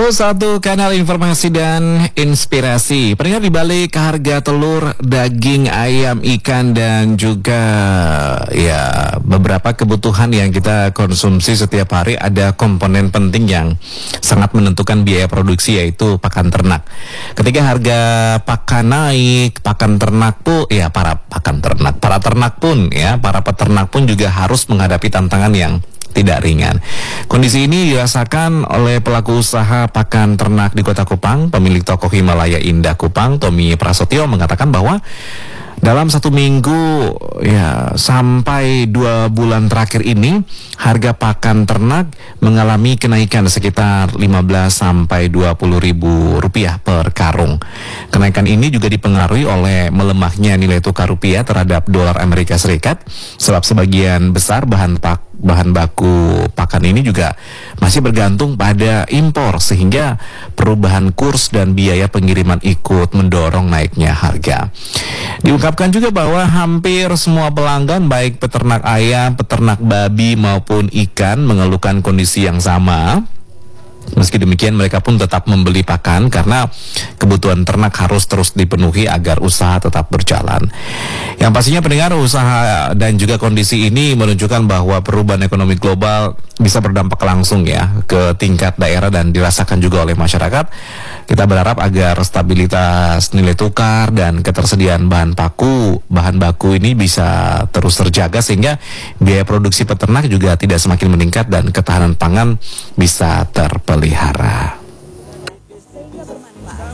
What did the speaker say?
101 kanal informasi dan inspirasi. Pendengar, di balik harga telur, daging, ayam, ikan, dan juga ya beberapa kebutuhan yang kita konsumsi setiap hari, ada komponen penting yang sangat menentukan biaya produksi, yaitu pakan ternak. Ketika harga pakan naik, pakan ternak pun ya para peternak pun juga harus menghadapi tantangan yang tidak ringan. Kondisi ini dirasakan oleh pelaku usaha pakan ternak di Kota Kupang. Pemilik toko Himalaya Indah Kupang, Tommy Prasetyo, mengatakan bahwa dalam 1 minggu ya sampai 2 bulan terakhir ini, harga pakan ternak mengalami kenaikan sekitar 15 sampai 20 ribu rupiah per karung. Kenaikan ini juga dipengaruhi oleh melemahnya nilai tukar rupiah terhadap dolar Amerika Serikat, sebab sebagian besar bahan baku pakan ini juga masih bergantung pada impor, sehingga perubahan kurs dan biaya pengiriman ikut mendorong naiknya harga. Diungkapkan juga bahwa hampir semua pelanggan, baik peternak ayam, peternak babi maupun ikan, mengeluhkan kondisi yang sama. Meski demikian, mereka pun tetap membeli pakan karena kebutuhan ternak harus terus dipenuhi agar usaha tetap berjalan. Yang pastinya, pendengar, usaha dan juga kondisi ini menunjukkan bahwa perubahan ekonomi global bisa berdampak langsung ya ke tingkat daerah dan dirasakan juga oleh masyarakat. Kita berharap agar stabilitas nilai tukar dan ketersediaan bahan baku ini bisa terus terjaga, sehingga biaya produksi peternak juga tidak semakin meningkat dan ketahanan pangan bisa terpelihara.